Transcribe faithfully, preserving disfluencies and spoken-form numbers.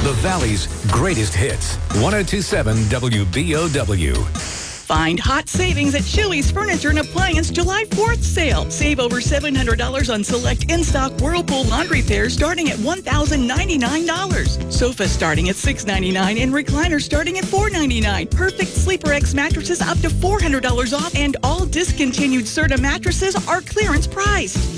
the Valley's greatest hits. one oh two point seven W B O W. Find hot savings at Chewy's Furniture and Appliance July fourth sale. Save over seven hundred dollars on select in-stock Whirlpool laundry pairs starting at one thousand ninety-nine dollars. Sofas starting at six hundred ninety-nine dollars and recliners starting at four hundred ninety-nine dollars. Perfect Sleeper X mattresses up to four hundred dollars off, and all discontinued Serta mattresses are clearance priced.